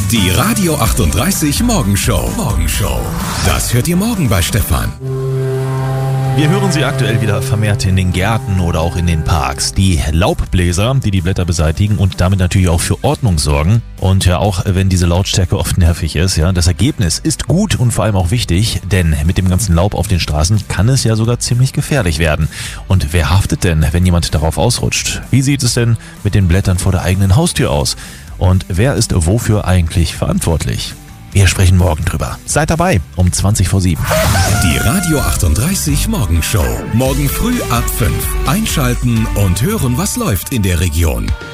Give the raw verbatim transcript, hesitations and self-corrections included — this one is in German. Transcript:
Die Radio achtunddreißig Morgenshow. Morgenshow. Das hört ihr morgen bei Stefan. Wir hören sie aktuell wieder vermehrt in den Gärten oder auch in den Parks. Die Laubbläser, die die Blätter beseitigen und damit natürlich auch für Ordnung sorgen. Und ja, auch wenn diese Lautstärke oft nervig ist, ja, das Ergebnis ist gut und vor allem auch wichtig, denn mit dem ganzen Laub auf den Straßen kann es ja sogar ziemlich gefährlich werden. Und wer haftet denn, wenn jemand darauf ausrutscht? Wie sieht es denn mit den Blättern vor der eigenen Haustür aus? Und wer ist wofür eigentlich verantwortlich? Wir sprechen morgen drüber. Seid dabei um zwanzig vor sieben. Die Radio achtunddreißig Morgenshow. Morgen früh ab fünf. Einschalten und hören, was läuft in der Region.